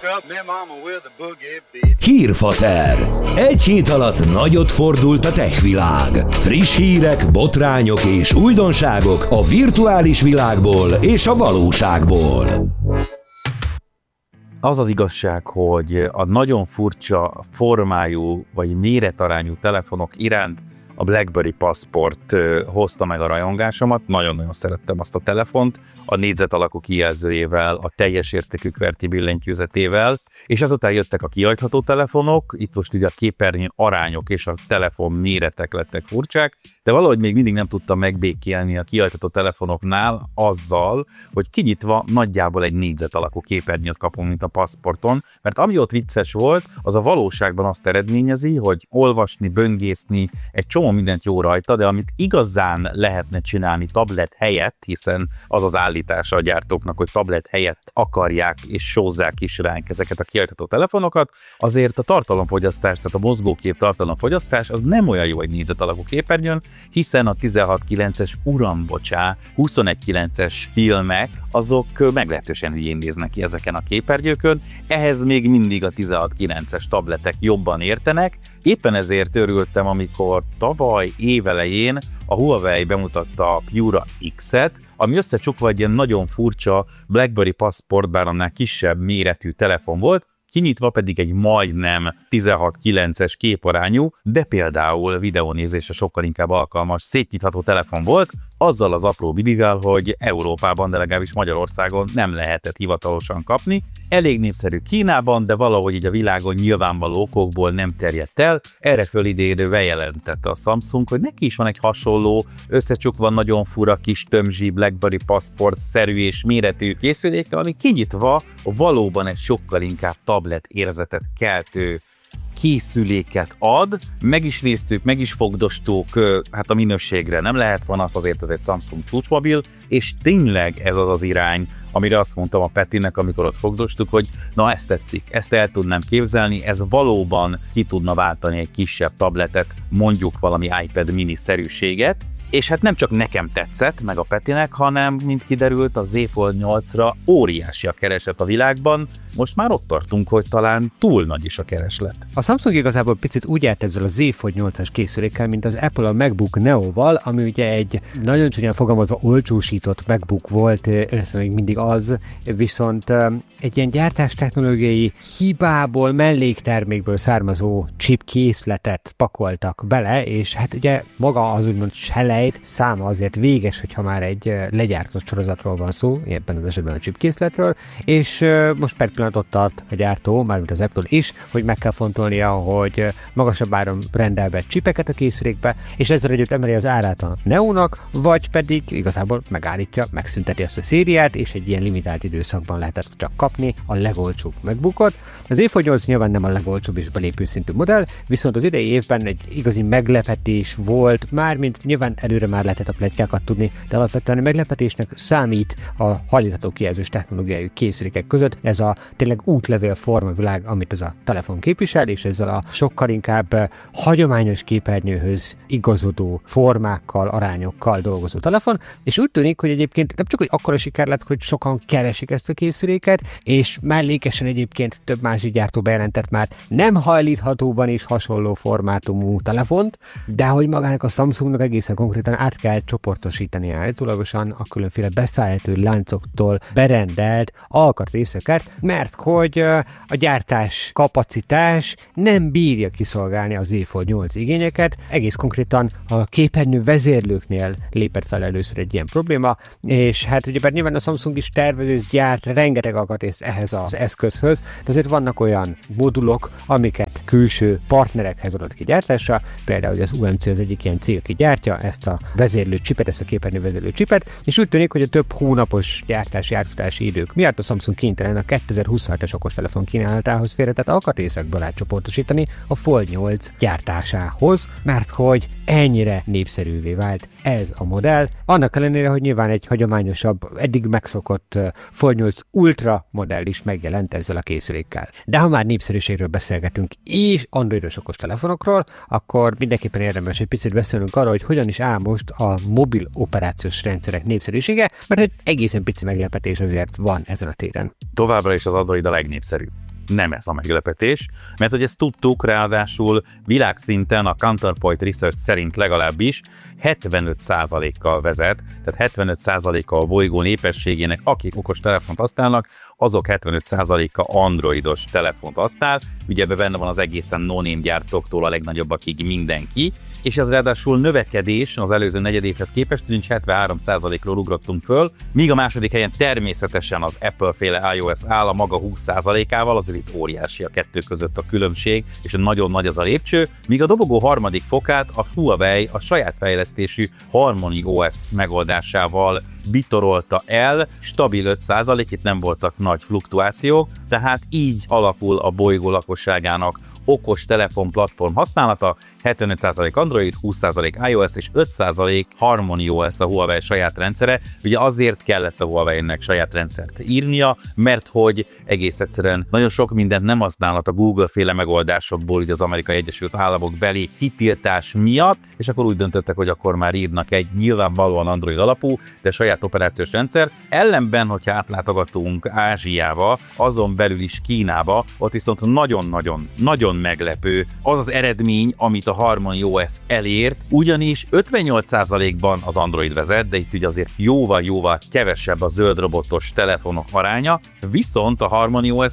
Hírfater. Egy hét alatt nagyot fordult a techvilág. Friss hírek, botrányok és újdonságok a virtuális világból és a valóságból. Az az igazság, hogy a nagyon furcsa formájú vagy méretarányú telefonok iránt a BlackBerry Passport hozta meg a rajongásomat, nagyon-nagyon szerettem azt a telefont, a négyzet alakú kijelzőjével, a teljes értékű QWERTY billentyűzetével, és azután jöttek a kihajtható telefonok, itt most ugye a képernyő arányok és a telefon méretek lettek furcsák, de valahogy még mindig nem tudtam megbékélni a kihajtható telefonoknál azzal, hogy kinyitva nagyjából egy négyzet alakú képernyőt kapunk, mint a Passporton, mert ami ott vicces volt, az a valóságban azt eredményezi, hogy olvasni, böngészni, egy csomó mindent jó rajta, de amit igazán lehetne csinálni tablet helyett, hiszen az az állítása a gyártóknak, hogy tablet helyett akarják és sózzák is ránk ezeket a kihajtható telefonokat, azért a tartalomfogyasztás, tehát a mozgókép tartalomfogyasztás az nem olyan jó egy négyzet alakú képernyőn, hiszen a 16:9-es 21:9-es filmek, azok meglehetősen hülyén néznek ki ezeken a képernyőkön, ehhez még mindig a 16:9-es tabletek jobban értenek. Éppen ezért örültem, amikor tavaly évelején a Huawei bemutatta a Pura X-et, ami összecsukva egy ilyen nagyon furcsa BlackBerry Passport, bár annál kisebb méretű telefon volt, kinyitva pedig egy majdnem 16:9-es képarányú, de például videónézésre sokkal inkább alkalmas szétnyitható telefon volt, azzal az apró bibivel, hogy Európában, de legalábbis Magyarországon nem lehetett hivatalosan kapni. Elég népszerű Kínában, de valahogy így a világon nyilvánvaló okokból nem terjedt el. Erre fölidézve bejelentette a Samsung, hogy neki is van egy hasonló, összecsukva nagyon fura kis tömzsi BlackBerry Passport-szerű és méretű készüléke, ami kinyitva valóban egy sokkal inkább tablet érzetet keltő készüléket ad, meg is néztük, meg is fogdostuk, hát a minőségre nem lehet panasz, azért ez egy Samsung csúcsmobil, és tényleg ez az az irány, amire azt mondtam a Petinek, amikor ott fogdostuk, hogy na ezt tetszik, ezt el tudnám képzelni, ez valóban ki tudna váltani egy kisebb tabletet, mondjuk valami iPad mini-szerűséget, és hát nem csak nekem tetszett, meg a Petinek, hanem, mint kiderült, a Z Fold 8-ra óriási a kereslet a világban, most már ott tartunk, hogy talán túl nagy is a kereslet. A Samsung igazából picit úgy állt ezzel a Z Fold 8-as készülékkel, mint az Apple a MacBook Neo-val, ami ugye egy nagyon csúnyán fogalmazva olcsósított MacBook volt, illetve még mindig az, viszont egy ilyen gyártástechnológiai hibából, melléktermékből származó chip készletet pakoltak bele, és hát ugye maga az úgymond selejt száma azért véges, hogyha már egy legyártott sorozatról van szó, ebben az esetben a chip készletről, és most per pillanat ott tart a gyártó, mármint az Apple is, hogy meg kell fontolnia, hogy magasabb áron rendel be csipeket a készülékbe, és ezzel együtt emeli az árát a Neo-nak, vagy pedig igazából megállítja, megszünteti ezt a szériát, és egy ilyen limitált időszakban lehetett csak kapni a legolcsóbb MacBookot. Az Z Fold 8 nyilván nem a legolcsóbb és belépő szintű modell, viszont az idei évben egy igazi meglepetés volt, mármint nyilván előre már lehetett a pletykákat tudni, de alapvetően a meglepetésnek számít a hajlítható kijelzős technológiájú készülékek között ez a tényleg útlevél formavilág, amit ez a telefon képvisel, és ezzel a sokkal inkább hagyományos képernyőhöz igazodó formákkal, arányokkal dolgozó telefon, és úgy tűnik, hogy egyébként nem csak hogy akkora siker lett, hogy sokan keresik ezt a készüléket, és mellékesen egyébként több másik gyártó bejelentett már nem hajlíthatóban is hasonló formátumú telefont, de hogy magának a Samsungnak egészen konkrétan át kell csoportosítani állítólagosan a különféle beszállító láncoktól berendelt alkatrészeket, mert hogy a gyártás kapacitás nem bírja kiszolgálni az Z Fold 8 igényeket. Egész konkrétan a képernyő vezérlőknél lépett fel először egy ilyen probléma, és hát ugyebár nyilván a Samsung is tervező, gyárt rengeteg alkatrészt ehhez az eszközhöz, de azért vannak olyan modulok, amiket külső partnerekhez adott ki gyártásra, például az UMC az egyik ilyen cég, aki gyártja ezt a vezérlő csipet, ezt a képernyő vezérlő csipet, és úgy tűnik, hogy a több hónapos gyártási átfutási idők miatt a Samsung kénytelen a 2027-es okostelefon kínálatához félretett alkatrészekből átcsoportosítani a Fold 8 gyártásához, mert hogy ennyire népszerűvé vált ez a modell, annak ellenére, hogy nyilván egy hagyományosabb, eddig megszokott Fold 8 Ultra modell is megjelent ezzel a készülékkel. De ha már népszerűségről beszélgetünk és androidos okostelefonokról, akkor mindenképpen érdemes egy picit beszélnünk arról, hogy hogyan is áll most a mobil operációs rendszerek népszerűsége, mert egy egészen pici meglepetés azért van ezen a téren. Továbbra is az Android a legnépszerűbb. nem ez a meglepetés, mert hogy ezt tudtuk, ráadásul világszinten a Counterpoint Research szerint legalábbis 75%-kal vezet, tehát 75%-a a bolygó népességének, akik okos telefont használnak, azok 75%-a androidos telefont használ, ugye ebben benne van az egészen no-name gyártóktól a legnagyobbakig mindenki, és ez ráadásul növekedés az előző negyedévhez képest, ugyanis 73%-ról ugrottunk föl, míg a második helyen természetesen az Apple-féle iOS áll a maga 20%-ával, azért itt óriási a kettő között a különbség, és nagyon nagy az a lépcső, míg a dobogó harmadik fokát a Huawei a saját fejlesztésű Harmony OS megoldásával bitorolta el, stabil 5%, itt nem voltak nagy fluktuációk, tehát így alakul a bolygó lakosságának okos telefon platform használata, 75% Android, 20% iOS és 5% Harmony OS a Huawei saját rendszere. Ugye azért kellett a Huawei-nek saját rendszert írnia, mert hogy egész egyszerűen nagyon sok mindent nem használhat a Google-féle megoldásokból, ugye az Amerikai Egyesült Államok beli kitiltás miatt, és akkor úgy döntöttek, hogy akkor már írnak egy nyilvánvalóan Android alapú, de saját operációs rendszert. Ellenben, hogyha átlátogatunk Ázsiába, azon belül is Kínába, ott viszont nagyon meglepő az az eredmény, amit a Harmony OS elért, ugyanis 58%-ban az Android vezet, de itt ugye azért jóval kevesebb a zöld robotos telefonok aránya, viszont a Harmony OS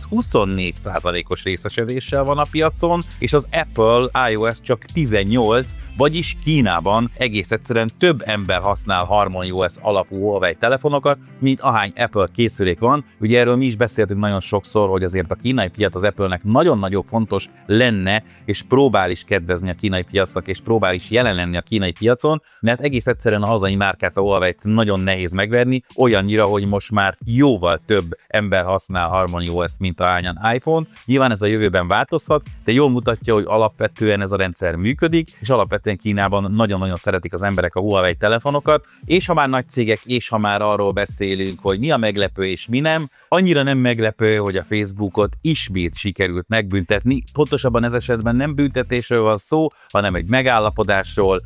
24%-os részesedéssel van a piacon, és az Apple iOS csak 18, vagyis Kínában egész egyszerűen több ember használ Harmony OS alapú Huawei telefonokat, mint ahány Apple készülék van. Ugye erről mi is beszéltünk nagyon sokszor, hogy azért a kínai piac az Apple-nek nagyon fontos lenne, és próbál is kedvezni a kínai piacnak, és próbál is jelen lenni a kínai piacon, mert egész egyszerűen a hazai márkát, a Huawei-t nagyon nehéz megverni, olyannyira, hogy most már jóval több ember használ Harmony OS-t, mint ahányan iPhone. Nyilván ez a jövőben változhat, de jól mutatja, hogy alapvetően ez a rendszer működik, és alapvetően Kínában nagyon szeretik az emberek a Huawei telefonokat, és ha már nagy cégek, és ha már arról beszélünk, hogy mi a meglepő és mi nem, annyira nem meglepő, hogy a Facebookot ismét sikerült megbüntetni. Pontosabban ez esetben nem büntetésről van szó, hanem egy megállapodásról.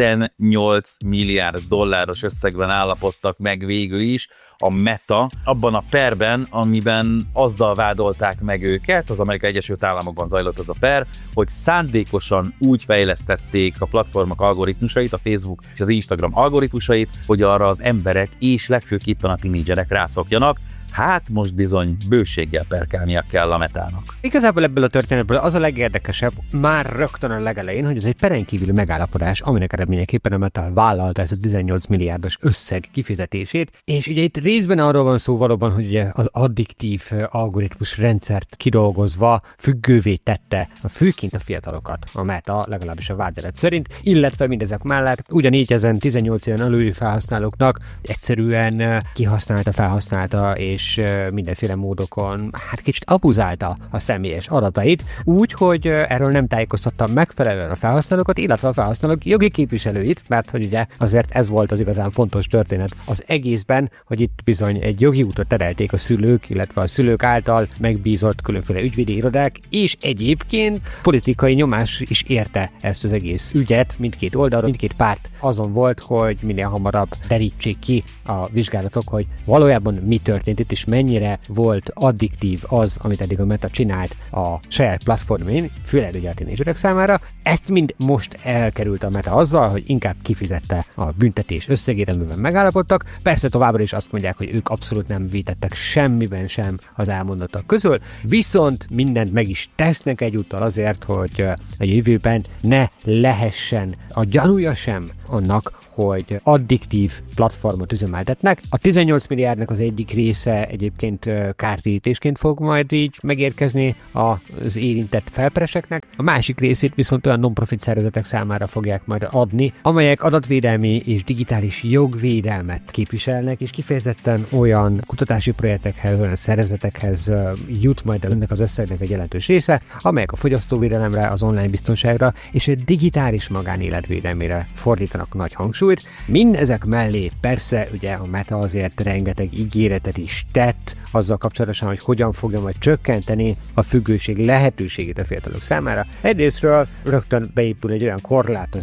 18 milliárd dolláros összegben állapodtak meg végül is a Meta abban a perben, amiben azzal vádolták meg őket, az Amerikai Egyesült Államokban zajlott az a per, hogy szándékosan úgy fejlesztették a platformok algoritmusait, a Facebook és az Instagram algoritmusait, hogy arra az emberek és legfőképpen a tínédzserek rászokjanak. Hát most bizony bőséggel perkálnia kell a Metának. Igazából ebből a történetből az a legérdekesebb már rögtön a legelején, hogy ez egy peren kívüli megállapodás, aminek eredményeképpen a Meta vállalta ezt a 18 milliárdos összeg kifizetését, és ugye itt részben arról van szó valóban, hogy ugye az addiktív algoritmus rendszert kidolgozva függővé tette főként a fiatalokat a Meta, legalábbis a vádelet szerint, illetve mindezek mellett ugyanígy ezen 18 ilyen alulő felhasználóknak egyszerűen felhasználta és mindenféle módokon kicsit abuzálta a személyes adatait, úgy, hogy erről nem tájékoztatta megfelelően a felhasználókat, illetve a felhasználók jogi képviselőit, mert hogy ugye azért ez volt az igazán fontos történet az egészben, hogy itt bizony egy jogi útra terelték a szülők, illetve a szülők által megbízott különféle ügyvédi irodák, és egyébként politikai nyomás is érte ezt az egész ügyet, mindkét oldalon, mindkét párt azon volt, hogy minél hamarabb derítsék ki a vizsgálatok, hogy valójában mi történt itt, és mennyire volt addiktív az, amit eddig a Meta csinált a saját platformén, főleg ugye a tínédzserek számára. Ezt mind most elkerült a Meta azzal, hogy inkább kifizette a büntetés összegét, amiben megállapodtak. Persze továbbra is azt mondják, hogy ők abszolút nem vétettek semmiben sem az elmondottak közül, viszont mindent meg is tesznek egyúttal azért, hogy a jövőben ne lehessen a gyanúja sem annak, hogy addiktív platformot üzemeltetnek. A 18 milliárdnak az egyik része egyébként kártérítésként fog majd így megérkezni az érintett felpereseknek. A másik részét viszont olyan non-profit szervezetek számára fogják majd adni, amelyek adatvédelmi és digitális jogvédelmet képviselnek, és kifejezetten olyan kutatási projektekhez, olyan szervezetekhez jut majd ennek az összegnek egy jelentős része, amelyek a fogyasztóvédelemre, az online biztonságra és a digitális magánéletvédelmére fordítanak nagy hangsúlyt. Mindezek mellé persze ugye a Meta azért rengeteg ígéretet is tett azzal kapcsolatosan, hogy hogyan fogja majd csökkenteni a függőség lehetőségét a fiatalok számára. Egyrésztről rögtön beépül egy olyan korlátozás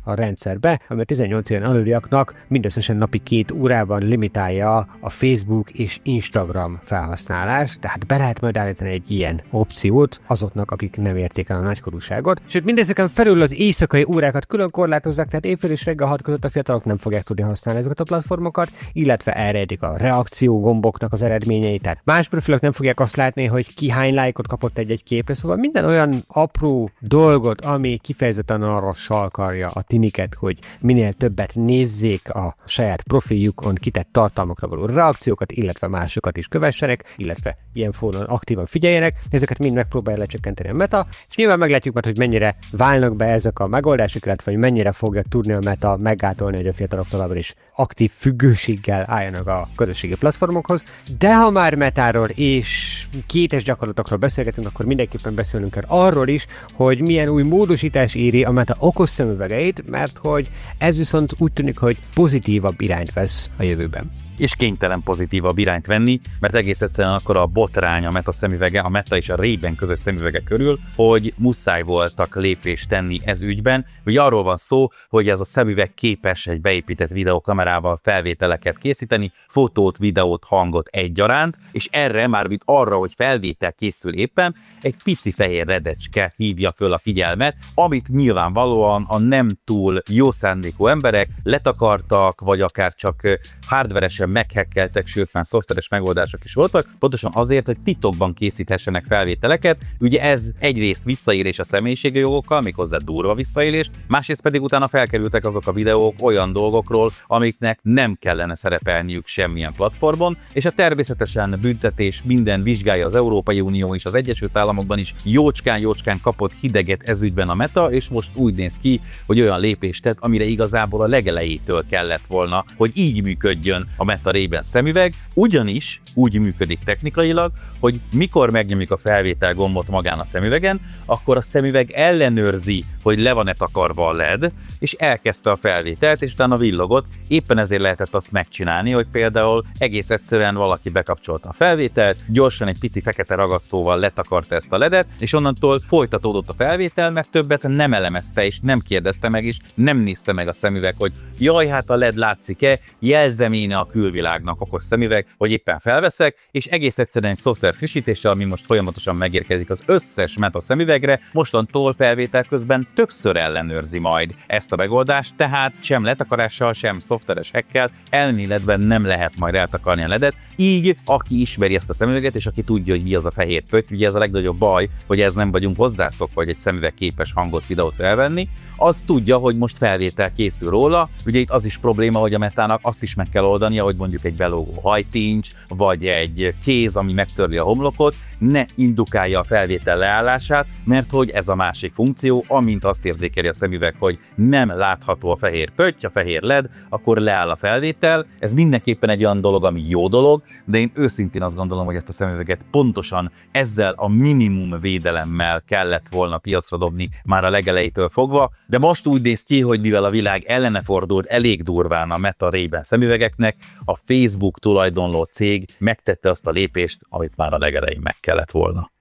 a rendszerbe, ami a 18 éven aluliaknak mindösszesen napi 2 órában limitálja a Facebook és Instagram felhasználást, tehát be lehet majd állítani egy ilyen opciót azoknak, akik nem érték el a nagykorúságot. Sőt, mindezeken felül az éjszakai órákat külön korlátozzák, tehát éjfél és reggel 6 között a fiatalok nem fogják tudni használni ezeket a platformokat, illetve elrejtik a reakció gomboknak az eredményeit, tehát más profilok nem fogják azt látni, hogy ki hány lájkot kapott egy képre, szóval minden olyan apró dolgot, ami kifejezetten arra sarkalja a tiniket, hogy minél többet nézzék a saját profiljukon kitett tartalmakra való reakciókat, illetve másokat is kövessenek, illetve ilyen fónon aktívan figyeljenek, ezeket mind megpróbálja lecsökkenteni a Meta, és nyilván meglátjuk majd, hogy mennyire válnak be ezek a megoldások, illetve hogy mennyire fogja tudni a Meta meggátolni, hogy a fiatalok továbbra is aktív függőséggel álljanak a közösségi platformokhoz. De ha már Metáról és kétes gyakorlatokról beszélgetünk, akkor mindenképpen beszélnünk kell arról is, hogy milyen új módosítás éri a Meta okos szemüvegeit, mert hogy ez viszont úgy tűnik, hogy pozitívabb irányt vesz a jövőben. És kénytelen pozitívabb irányt venni, mert egész egyszerűen akkor a botrány a Meta szemüvege, a Meta és a Ray-Ban közös szemüvege körül, hogy muszáj voltak lépést tenni ez ügyben. Ugye arról van szó, hogy ez a szemüveg képes egy beépített videókamerával felvételeket készíteni, fotót, videót, hangot egyaránt, és erre, mármint arra, hogy felvétel készül éppen, egy pici fehér redecske hívja föl a figyelmet, amit nyilvánvalóan a nem túl jó szándékú emberek letakartak, vagy akár csak hardveresen meghekkeltek, sőt már szoftveres megoldások is voltak, pontosan azért, hogy titokban készíthessenek felvételeket. Ugye ez egyrészt visszaélés a személyiségi jogokkal, méghozzá durva visszaélés, másrészt pedig utána felkerültek azok a videók olyan dolgokról, amiknek nem kellene szerepelniük semmilyen platformon, és a természetesen büntetés minden vizsgálja az Európai Unió és az Egyesült Államokban is jócskán kapott hideget ezügyben a Meta, és most úgy néz ki, hogy olyan lépést tett, amire igazából a legelejétől kellett volna, hogy így működjön a Meta Ray-Ban szemüveg, ugyanis úgy működik technikailag, hogy mikor megnyomjuk a felvétel gombot magán a szemüvegen, akkor a szemüveg ellenőrzi, hogy le van-e takarva a LED, és elkezdte a felvételt, és utána villogott. Éppen ezért lehetett azt megcsinálni, hogy például egész egyszerűen valaki bekapcsolta a felvételt, gyorsan egy pici fekete ragasztóval letakarta ezt a LED-et, és onnantól folytatódott a felvétel, mert többet nem elemezte, és nem kérdezte meg, és nem nézte meg a szemüveg, hogy jaj, hát a LED látszik-e, jelzem én a külvilágnak okos szemüveg, hogy éppen felveszek, és egész egyszerűen egy szoftver frissítéssel, ami most folyamatosan megérkezik az összes Meta szemüvegre, mostantól felvétel közben többször ellenőrzi majd ezt a megoldást, tehát sem letakarással, sem szoftveres hackkel elméletben nem lehet majd eltakarni a LED-et, így aki ismeri ezt a szemüveget, és aki tudja, hogy mi az a fehér pötty, ugye ez a legnagyobb baj, hogy ez nem vagyunk hozzászokva, hogy egy szemüveg képes hangot, videót felvenni, az tudja, hogy most felvétel készül róla. Ugye itt az is probléma, hogy a Metának azt is meg kell oldania, hogy mondjuk egy belógó hajtincs, vagy egy kéz, ami megtörli a homlokot, ne indukálja a felvétel leállását, mert hogy ez a másik funkció, amint azt érzékeli a szemüveg, hogy nem látható a fehér pötty, a fehér LED, akkor leáll a felvétel. Ez mindenképpen egy olyan dolog, ami jó dolog, de én őszintén azt gondolom, hogy ezt a szemüveget pontosan ezzel a minimum védelemmel kellett volna piacra dobni már a legelejétől fogva, de most úgy néz ki, hogy mivel a világ ellene fordult elég durván a Meta Ray-Ban szemüvegeknek, a Facebook tulajdonló cég megtette azt a lépést, amit már a legelején meg kellett volna.